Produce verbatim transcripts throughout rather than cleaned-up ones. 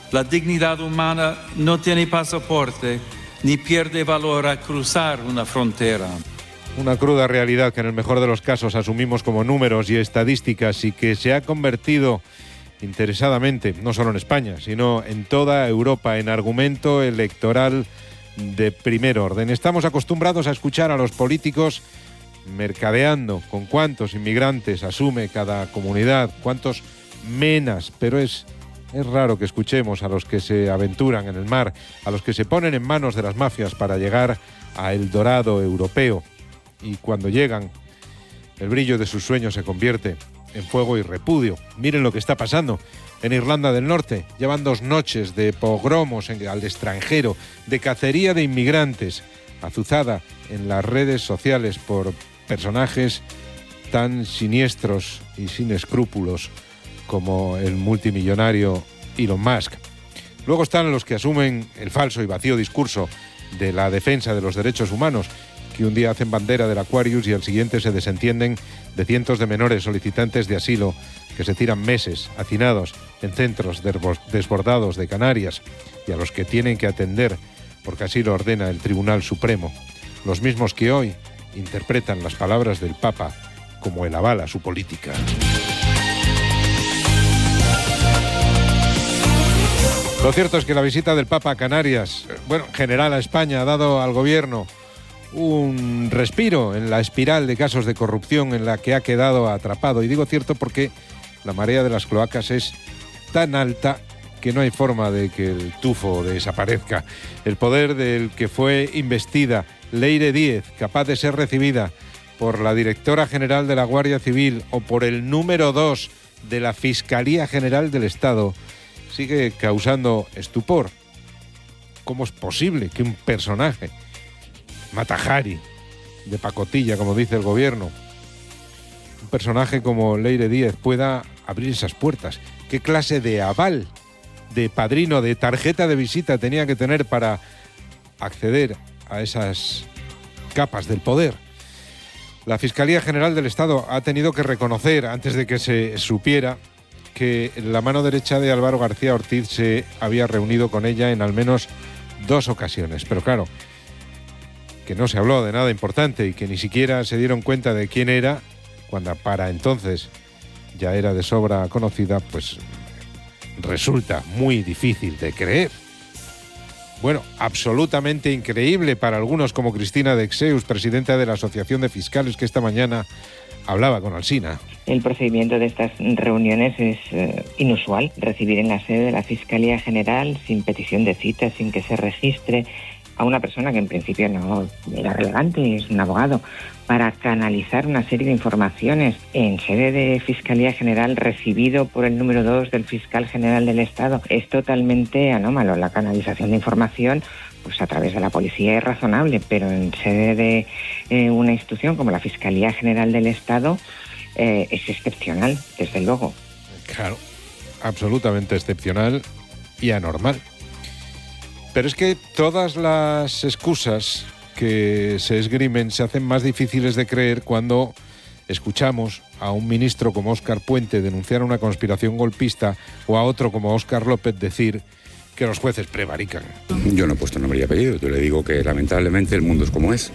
La dignidad humana no tiene pasaporte ni pierde valor al cruzar una frontera. Una cruda realidad que en el mejor de los casos asumimos como números y estadísticas y que se ha convertido interesadamente, no solo en España, sino en toda Europa, en argumento electoral de primer orden. Estamos acostumbrados a escuchar a los políticos mercadeando con cuántos inmigrantes asume cada comunidad, cuántos menas, pero es, es raro que escuchemos a los que se aventuran en el mar, a los que se ponen en manos de las mafias para llegar a El Dorado europeo. Y cuando llegan, el brillo de sus sueños se convierte en fuego y repudio. Miren lo que está pasando en Irlanda del Norte. Llevan dos noches de pogromos en, al extranjero, de cacería de inmigrantes, azuzada en las redes sociales por personajes tan siniestros y sin escrúpulos como el multimillonario Elon Musk. Luego están los que asumen el falso y vacío discurso de la defensa de los derechos humanos, que un día hacen bandera del Aquarius y al siguiente se desentienden de cientos de menores solicitantes de asilo que se tiran meses hacinados en centros desbordados de Canarias y a los que tienen que atender porque así lo ordena el Tribunal Supremo. Los mismos que hoy interpretan las palabras del Papa como el aval a su política. Lo cierto es que la visita del Papa a Canarias, bueno, en general a España, ha dado al gobierno un respiro en la espiral de casos de corrupción en la que ha quedado atrapado. Y digo cierto porque la marea de las cloacas es tan alta que no hay forma de que el tufo desaparezca. El poder del que fue investida Leire Díez, capaz de ser recibida por la directora general de la Guardia Civil o por el número dos de la Fiscalía General del Estado, sigue causando estupor. ¿Cómo es posible que un personaje Matajari, de pacotilla, como dice el gobierno, un personaje como Leire Díez pueda abrir esas puertas? ¿Qué clase de aval, de padrino, de tarjeta de visita tenía que tener para acceder a esas capas del poder? La Fiscalía General del Estado ha tenido que reconocer, antes de que se supiera, que la mano derecha de Álvaro García Ortiz se había reunido con ella en al menos dos ocasiones. Pero claro, que no se habló de nada importante y que ni siquiera se dieron cuenta de quién era, cuando para entonces ya era de sobra conocida, pues resulta muy difícil de creer. Bueno, absolutamente increíble para algunos, como Cristina Dexeus, presidenta de la Asociación de Fiscales, que esta mañana hablaba con Alsina. El procedimiento de estas reuniones es eh, inusual. Recibir en la sede de la Fiscalía General, sin petición de cita, sin que se registre, a una persona que en principio no era relevante, es un abogado, para canalizar una serie de informaciones en sede de Fiscalía General recibido por el número dos del Fiscal General del Estado, es totalmente anómalo. La canalización de información pues a través de la policía es razonable, pero en sede de eh, una institución como la Fiscalía General del Estado eh, es excepcional, desde luego. Claro, absolutamente excepcional y anormal. Pero es que todas las excusas que se esgrimen se hacen más difíciles de creer cuando escuchamos a un ministro como Óscar Puente denunciar una conspiración golpista o a otro como Óscar López decir que los jueces prevarican. Yo no he puesto nombre y apellido, yo le digo que lamentablemente el mundo es como es.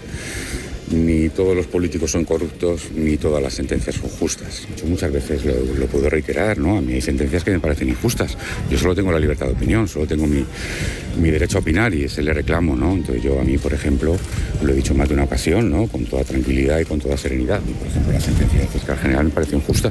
Ni todos los políticos son corruptos, ni todas las sentencias son justas. Yo muchas veces lo, lo puedo reiterar, ¿no? A mí hay sentencias que me parecen injustas. Yo solo tengo la libertad de opinión, solo tengo mi, mi derecho a opinar y ese le reclamo, ¿no? Entonces yo a mí, por ejemplo, lo he dicho más de una ocasión, ¿no? Con toda tranquilidad y con toda serenidad. Y, por ejemplo, la sentencia del fiscal general me parece injusta.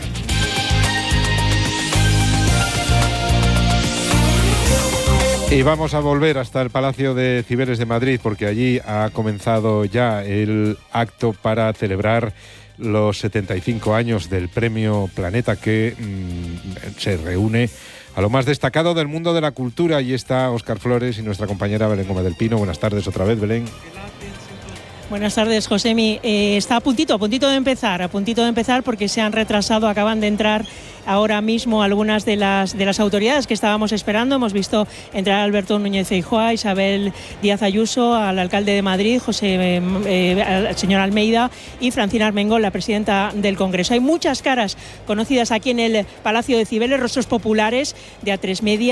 Y vamos a volver hasta el Palacio de Cibeles de Madrid, porque allí ha comenzado ya el acto para celebrar los setenta y cinco años del Premio Planeta, que mmm, se reúne a lo más destacado del mundo de la cultura. Y está Óscar Flores y nuestra compañera Belén Gómez del Pino. Buenas tardes otra vez, Belén. Buenas tardes, Josemi. Eh, está a puntito, a puntito de empezar, a puntito de empezar porque se han retrasado, acaban de entrar ahora mismo algunas de las de las autoridades que estábamos esperando. Hemos visto entrar a Alberto Núñez Feijóo, a Isabel Díaz Ayuso, al alcalde de Madrid, José, eh, eh, al señor Almeida, y Francina Armengol, la presidenta del Congreso. Hay muchas caras conocidas aquí en el Palacio de Cibeles, rostros populares de A tres Media.